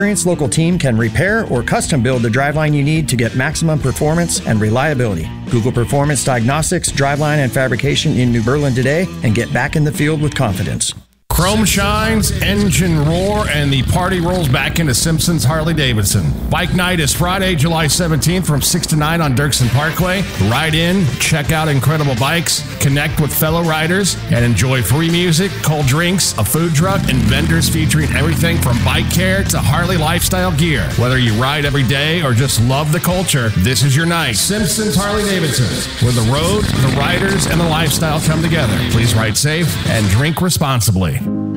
experienced local team can repair or custom build the driveline you need to get maximum performance and reliability. Google Performance Diagnostics, Driveline, and Fabrication in New Berlin today and get back in the field with confidence. Chrome shines, engine roar, and the party rolls back into Simpson's Harley-Davidson. Bike night is Friday, July 17th from 6 to 9 on Dirksen Parkway. Ride in, check out incredible bikes, connect with fellow riders, and enjoy free music, cold drinks, a food truck, and vendors featuring everything from bike care to Harley lifestyle gear. Whether you ride every day or just love the culture, this is your night. Simpson's Harley-Davidson, where the road, the riders, and the lifestyle come together. Please ride safe and drink responsibly.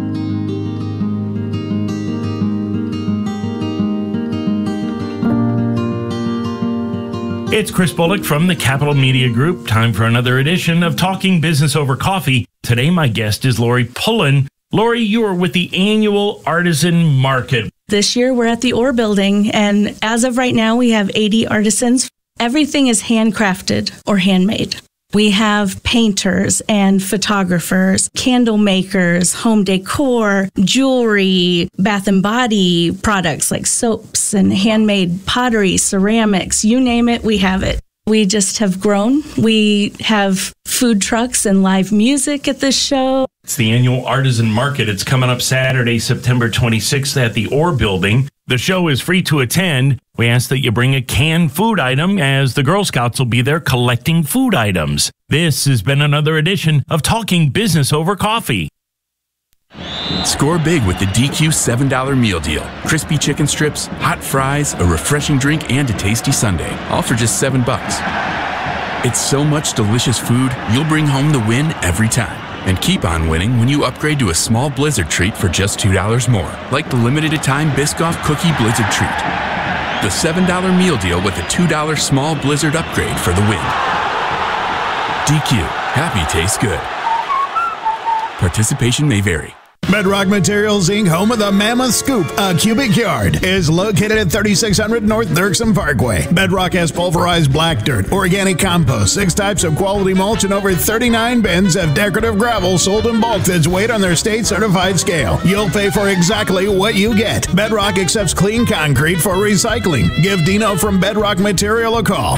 It's Chris Bullock from the Capital Media Group. Time for another edition of Talking Business Over Coffee. Today, my guest is Lori Pullen. Lori, you are with the annual Artisan Market. This year, we're at the Orr Building, and as of right now, we have 80 artisans. Everything is handcrafted or handmade. We have painters and photographers, candle makers, home decor, jewelry, bath and body products like soaps and handmade pottery, ceramics, you name it, we have it. We just have grown. We have food trucks and live music at this show. It's the annual Artisan Market. It's coming up Saturday, September 26th at the Orr Building. The show is free to attend. We ask that you bring a canned food item as the Girl Scouts will be there collecting food items. This has been another edition of Talking Business Over Coffee. Score big with the DQ $7 meal deal. Crispy chicken strips, hot fries, a refreshing drink, and a tasty sundae. All for just $7. It's so much delicious food, you'll bring home the win every time. And keep on winning when you upgrade to a small Blizzard treat for just $2 more. Like the limited-time Biscoff Cookie Blizzard treat. The $7 meal deal with a $2 small Blizzard upgrade for the win. DQ. Happy tastes good. Participation may vary. Bedrock Materials, Inc., home of the Mammoth Scoop, a cubic yard, is located at 3600 North Dirksen Parkway. Bedrock has pulverized black dirt, organic compost, 6 types of quality mulch, and over 39 bins of decorative gravel sold in bulk that's weighed on their state-certified scale. You'll pay for exactly what you get. Bedrock accepts clean concrete for recycling. Give Dino from Bedrock Material a call,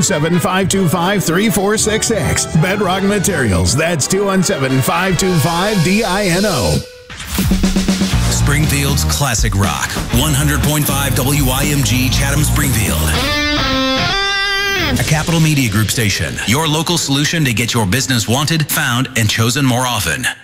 217-525-3466. Bedrock Materials, that's 217-525-DINO. Springfield's classic rock, 100.5 WIMG Chatham Springfield. A Capital Media Group station, your local solution to get your business wanted, found, and chosen more often.